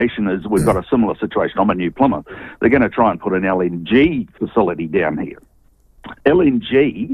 is we've got a similar situation. I'm in New Plymouth. They're going to try and put an LNG facility down here. LNG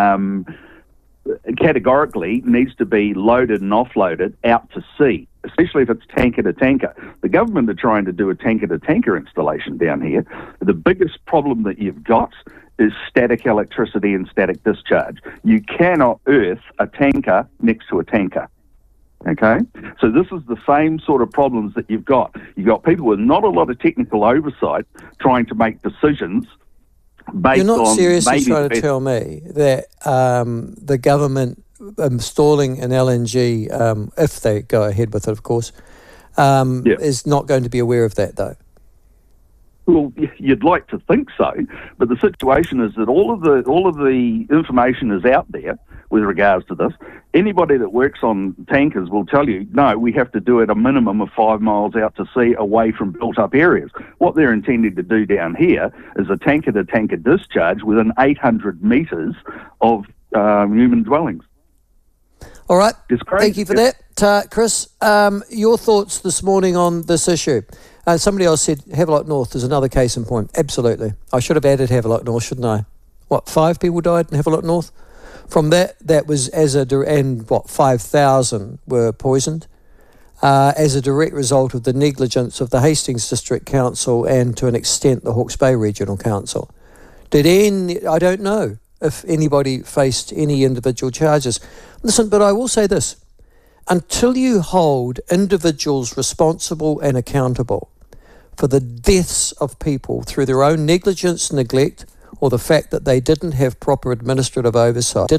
categorically needs to be loaded and offloaded out to sea, especially if it's tanker to tanker. The government are trying to do a tanker to tanker installation down here. The biggest problem that you've got is static electricity and static discharge. You cannot earth a tanker next to a tanker. Okay? So this is the same sort of problems that you've got. You've got people with not a lot of technical oversight trying to make decisions based on... You're not seriously trying to tell me that the government installing an LNG, if they go ahead with it, of course, is not going to be aware of that, though? Well, you'd like to think so, but the situation is that all of the information is out there with regards to this. Anybody that works on tankers will tell you, no, we have to do it a minimum of 5 miles out to sea away from built-up areas. What they're intending to do down here is a tanker-to-tanker discharge within 800 metres of human dwellings. All right. Thank you for that. Chris, your thoughts this morning on this issue? Somebody else said Havelock North is another case in point. Absolutely. I should have added Havelock North, shouldn't I? 5 people died in Havelock North? From that was and 5,000 were poisoned as a direct result of the negligence of the Hastings District Council and to an extent the Hawke's Bay Regional Council. I don't know if anybody faced any individual charges. Listen, but I will say this. Until you hold individuals responsible and accountable for the deaths of people through their own negligence, neglect, or the fact that they didn't have proper administrative oversight,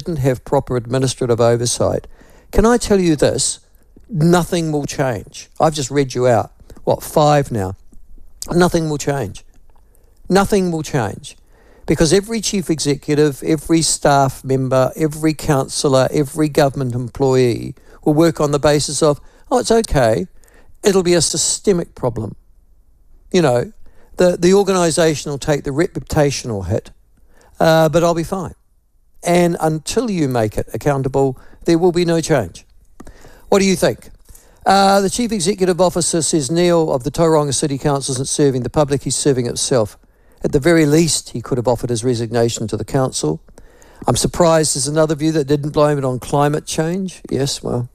can I tell you this? Nothing will change. I've just read you out. 5 now? Nothing will change. Nothing will change. Because every chief executive, every staff member, every councillor, every government employee will work on the basis of, it's okay, it'll be a systemic problem. You know, the organisation will take the reputational hit, but I'll be fine. And until you make it accountable, there will be no change. What do you think? The Chief Executive Officer says Neil of the Tauranga City Council isn't serving the public, he's serving himself. At the very least, he could have offered his resignation to the council. I'm surprised there's another view that didn't blame it on climate change. Yes, well.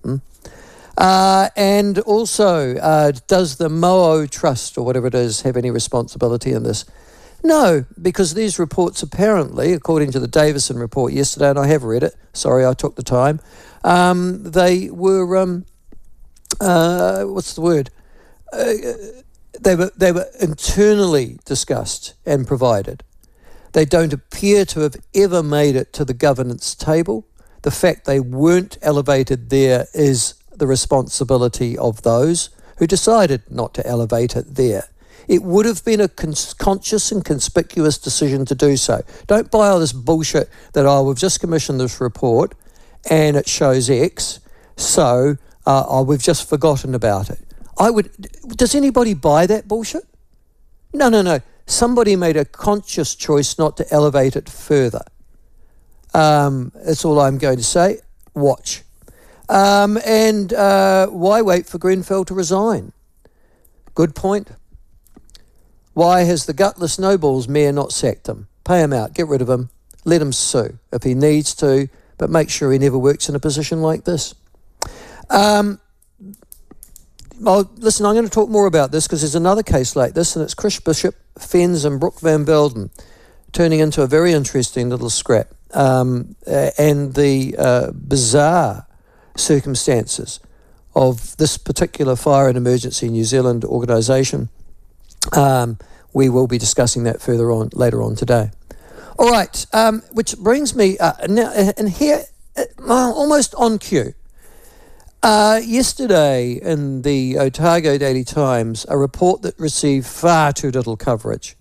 And also, does the Moo Trust, or whatever it is, have any responsibility in this? No, because these reports apparently, according to the Davison report yesterday, and I have read it, sorry I took the time, they were, what's the word? They were internally discussed and provided. They don't appear to have ever made it to the governance table. The fact they weren't elevated there is the responsibility of those who decided not to elevate it there. It would have been a conscious and conspicuous decision to do so. Don't buy all this bullshit that, we've just commissioned this report and it shows X, so we've just forgotten about it. Does anybody buy that bullshit? No. Somebody made a conscious choice not to elevate it further. That's all I'm going to say. Watch. And why wait for Grenfell to resign? Good point. Why has the gutless Nobles mayor not sacked him? Pay him out, get rid of him, let him sue if he needs to, but make sure he never works in a position like this. Listen, I'm going to talk more about this because there's another case like this, and it's Chris Bishop, Fens and Brooke Van Velden, turning into a very interesting little scrap. And the bizarre circumstances of this particular Fire and Emergency New Zealand organisation. We will be discussing that later on today. All right, which brings me now, and here, almost on cue. Yesterday in the Otago Daily Times, a report that received far too little coverage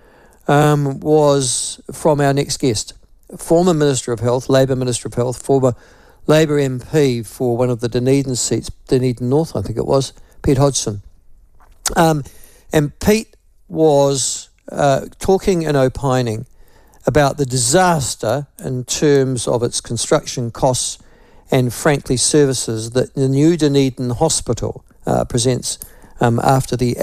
was from our next guest, former Minister of Health, Labour Minister of Health, former Labour MP for one of the Dunedin seats, Dunedin North, I think it was, Pete Hodgson. And Pete was talking and opining about the disaster in terms of its construction costs and, frankly, services that the new Dunedin Hospital presents after the